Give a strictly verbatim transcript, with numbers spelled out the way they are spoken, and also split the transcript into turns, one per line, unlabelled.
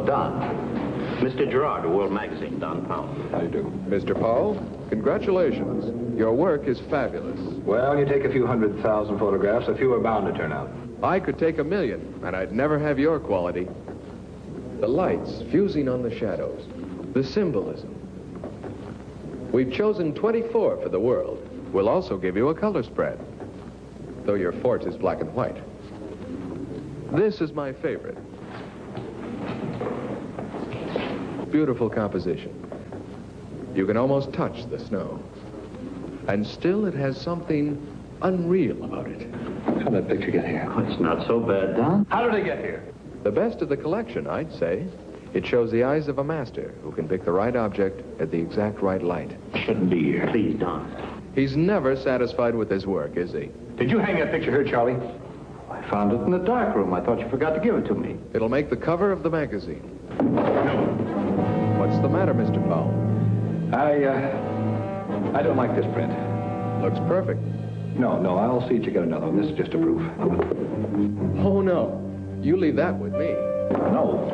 Don. Mister Gerard of World Magazine, Don Powell.
How do you do?
Mister Powell, congratulations. Your work is fabulous.
Well, you take a few hundred thousand photographs, a few are bound to turn out.
I could take a million, and I'd never have your quality. The lights fusing on the shadows, the symbolism. We've chosen twenty-four for the world. We'll also give you a color spread, though your forte is black and white. This is my favorite. Beautiful composition. You can almost touch the snow. And still it has something unreal about it.
How'd that picture get here?
Oh, it's not so bad, Don.
How did it get here?
The best of the collection, I'd say. It shows the eyes of a master who can pick the right object at the exact right light.
Shouldn't be here. Please, Don.
He's never satisfied with his work, is he?
Did you hang that picture here, Charlie?
I found it in the dark room. I thought you forgot to give it to me.
It'll make the cover of the magazine. What's the matter, Mister Powell?
I, uh, I don't like this print.
Looks perfect.
No, no, I'll see that you get another one. This is just a proof.
Oh, no. You leave that with me.
No.